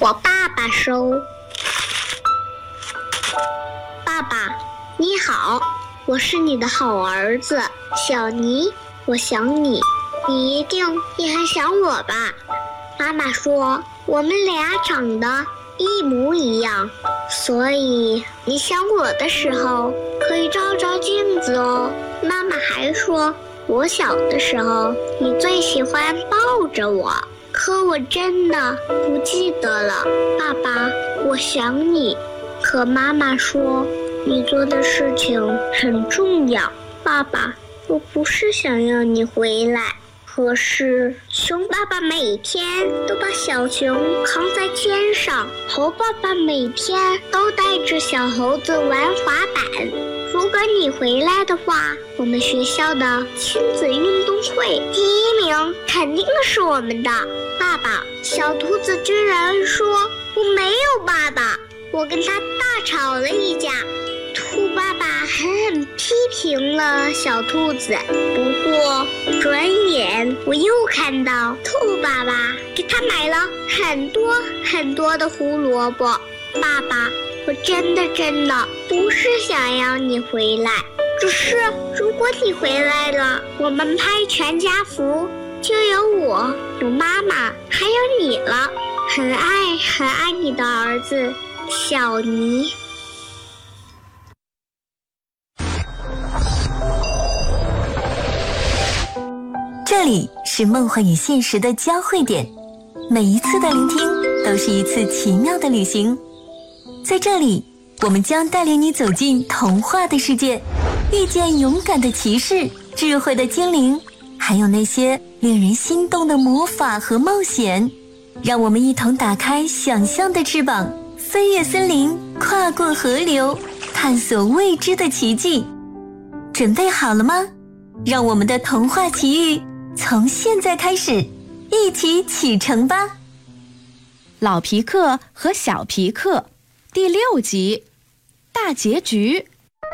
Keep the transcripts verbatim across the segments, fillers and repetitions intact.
我爸爸收。爸爸，你好，我是你的好儿子小尼，我想你，你一定也很想我吧？妈妈说我们俩长得一模一样，所以你想我的时候可以照照镜子哦。妈妈还说我小的时候你最喜欢抱着我，可我真的不记得了。爸爸，我想你，可妈妈说你做的事情很重要。爸爸，我不是想要你回来，可是熊爸爸每天都把小熊扛在肩上，猴爸爸每天都带着小猴子玩滑板。如果你回来的话，我们学校的亲子运动会第一名肯定是我们的。爸爸，小兔子居然说我没有爸爸，我跟他大吵了一架。兔爸爸狠狠批评了小兔子，不过转眼我又看到兔爸爸给他买了很多很多的胡萝卜。爸爸，我真的真的不是想要你回来，只是如果你回来了，我们拍全家福，就有我，有妈妈，还有你了。很爱很爱你的儿子小尼。 这里是梦幻与现实的交汇点，每一次的聆听都是一次奇妙的旅行。在这里，我们将带领你走进童话的世界，遇见勇敢的骑士、智慧的精灵，还有那些令人心动的魔法和冒险。让我们一同打开想象的翅膀，飞越森林，跨过河流，探索未知的奇迹。准备好了吗？让我们的童话奇遇从现在开始，一起启程吧！ 老皮克和小皮克第六集大结局。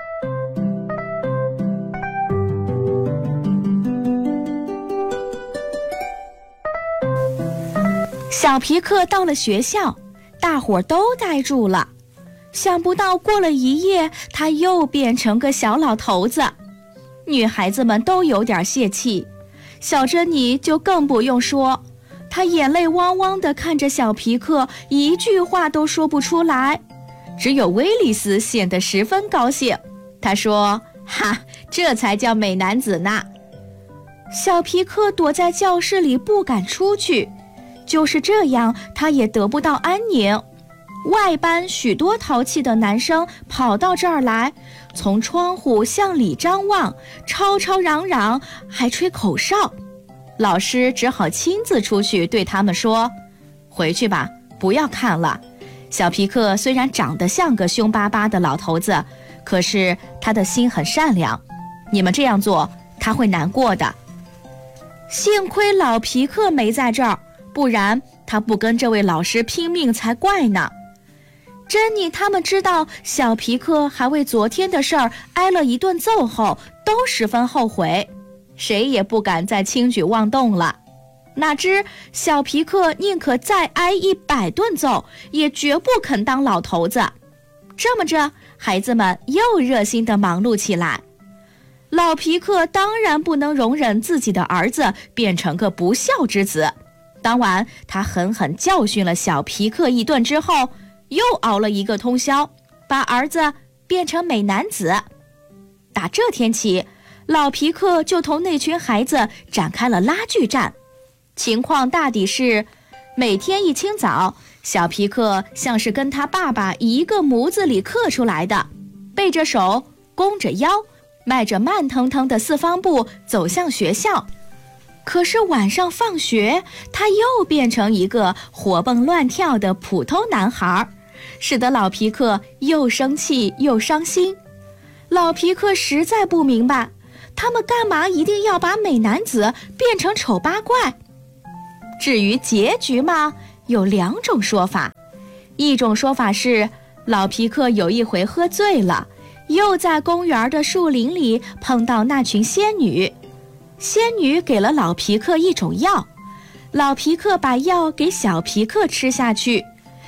小皮克到了学校，大伙儿都呆住了。想不到过了一夜，他又变成个小老头子。女孩子们都有点泄气，小珍妮就更不用说，她眼泪汪汪地看着小皮克，一句话都说不出来。只有威利斯显得十分高兴，他说：哈，这才叫美男子呢。小皮克躲在教室里不敢出去，就是这样，他也得不到安宁。外班许多淘气的男生跑到这儿来，从窗户向里张望，吵吵嚷嚷，还吹口哨。老师只好亲自出去对他们说：回去吧，不要看了。小皮克虽然长得像个凶巴巴的老头子，可是他的心很善良，你们这样做他会难过的。幸亏老皮克没在这儿，不然他不跟这位老师拼命才怪呢。珍妮他们知道小皮克还为昨天的事儿挨了一顿揍后，都十分后悔，谁也不敢再轻举妄动了。哪知小皮克宁可再挨一百顿揍，也绝不肯当老头子。这么着，孩子们又热心地忙碌起来。老皮克当然不能容忍自己的儿子变成个不孝之子。当晚，他狠狠教训了小皮克一顿之后，又熬了一个通宵，把儿子变成美男子。打这天起，老皮克就同那群孩子展开了拉锯战。情况大抵是，每天一清早，小皮克像是跟他爸爸一个模子里刻出来的，背着手，弓着腰，迈着慢腾腾的四方步走向学校。可是晚上放学，他又变成一个活蹦乱跳的普通男孩，使得老皮克又生气又伤心。老皮克实在不明白，他们干嘛一定要把美男子变成丑八怪？至于结局嘛，有两种说法。一种说法是，老皮克有一回喝醉了，又在公园的树林里碰到那群仙女。仙女给了老皮克一种药，老皮克把药给小皮克吃下去，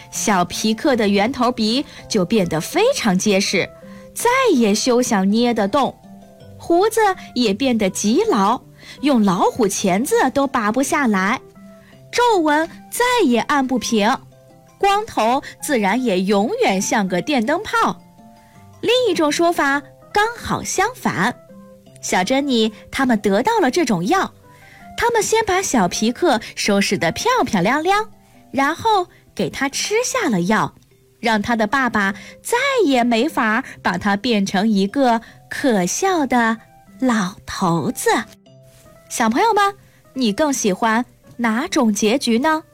小皮克的圆头鼻就变得非常结实，再也休想捏得动，胡子也变得极牢，用老虎钳子都拔不下来，皱纹再也按不平，光头自然也永远像个电灯泡。另一种说法刚好相反，小珍妮他们得到了这种药，他们先把小皮克收拾得漂漂亮亮，然后给他吃下了药，让他的爸爸再也没法把他变成一个可笑的老头子。小朋友们，你更喜欢哪种结局呢？